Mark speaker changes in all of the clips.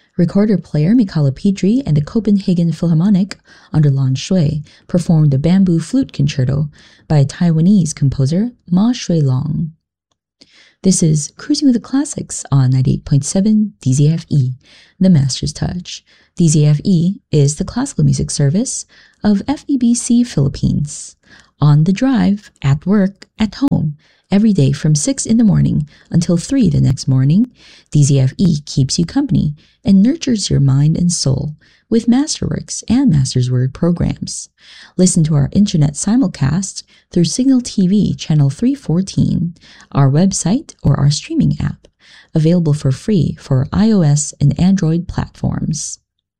Speaker 1: Recorder-player Mikhailo Petri and the Copenhagen Philharmonic under Lan Shui performed the Bamboo Flute Concerto by Taiwanese composer Ma Shui-long. This is Cruising with the Classics on 98.7 DZFE, The Master's Touch. DZFE is the classical music service of FEBC Philippines. On the drive, at work, at home, every day from 6 in the morning until 3 the next morning, DZFE keeps you company and nurtures your mind and soul with Masterworks and Master's Word programs. Listen to our internet simulcast through Signal TV channel 314, our website, or our streaming app, available for free for iOS and Android platforms.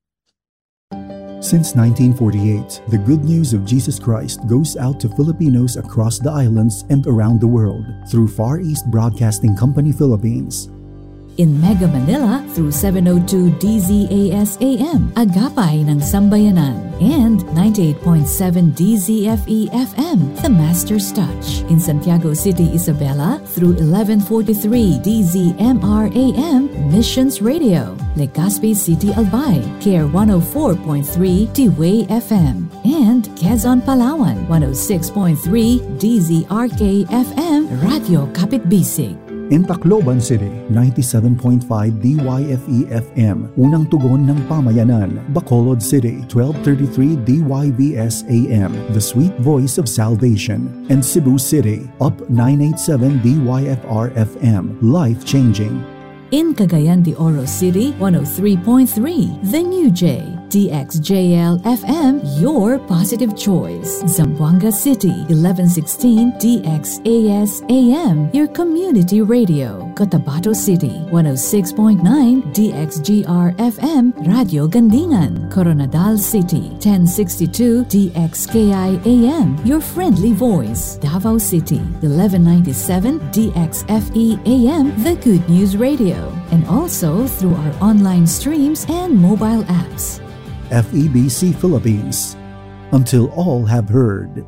Speaker 2: Since 1948, the good news of Jesus Christ goes out to Filipinos across the islands and around the world through Far East Broadcasting Company Philippines.
Speaker 3: In Mega Manila through 702 DZAS AM, Agapay ng Sambayanan, and 98.7 DZFE FM, The Master's Touch. In Santiago City, Isabela through 1143 DZMR AM, Missions Radio. Legazpi City, Albay, Care 104.3 T-Way FM, and Quezon, Palawan, 106.3 DZRK FM, Radio Kapitbisig.
Speaker 2: In Tacloban City, 97.5 DYFE FM, Unang Tugon ng Pamayanan. Bacolod City, 1233 DYVS AM, The Sweet Voice of Salvation. And Cebu City, Up 987 DYFR FM, Life Changing.
Speaker 3: In Cagayan de Oro City, 103.3 The New J, DXJL FM, your positive choice. Zamboanga City, 1116 DXAS AM, your community radio. Cotabato City, 106.9 DXGR FM, Radio Gandingan. Coronadal City, 1062 DXKI AM, your friendly voice. Davao City, 1197 DXFE AM, the Good News Radio. And also through our online streams and mobile apps.
Speaker 2: FEBC Philippines, until all have heard.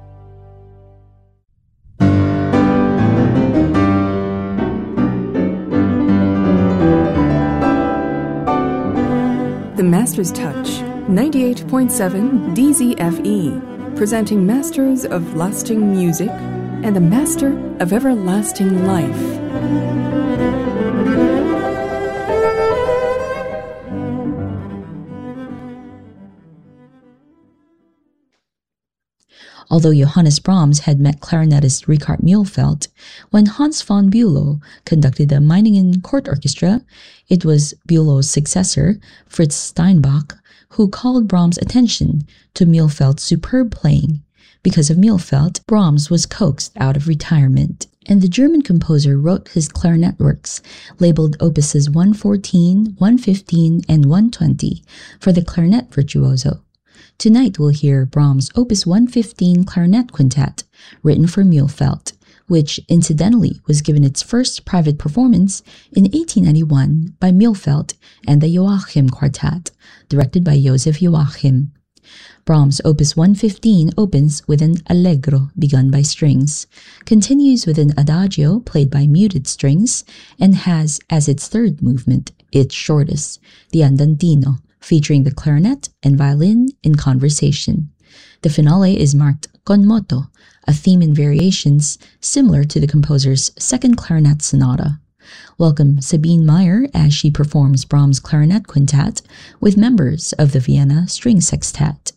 Speaker 4: The Master's Touch, 98.7 DZFE, presenting masters of lasting music and the master of everlasting life.
Speaker 1: Although Johannes Brahms had met clarinetist Richard Mühlfeld, when Hans von Bülow conducted the Meiningen Court Orchestra, it was Bülow's successor, Fritz Steinbach, who called Brahms' attention to Mühlfeld's superb playing. Because of Mühlfeld, Brahms was coaxed out of retirement, and the German composer wrote his clarinet works, labeled Opuses 114, 115, and 120, for the clarinet virtuoso. Tonight we'll hear Brahms' Opus 115 Clarinet Quintet, written for Mühlfeld, which incidentally was given its first private performance in 1891 by Mühlfeld and the Joachim Quartet, directed by Joseph Joachim. Brahms' Opus 115 opens with an allegro begun by strings, continues with an adagio played by muted strings, and has as its third movement, its shortest, the andantino, featuring the clarinet and violin in conversation. The finale is marked con moto, a theme in variations similar to the composer's second clarinet sonata. Welcome Sabine Meyer as she performs Brahms' Clarinet Quintet with members of the Vienna String Sextet.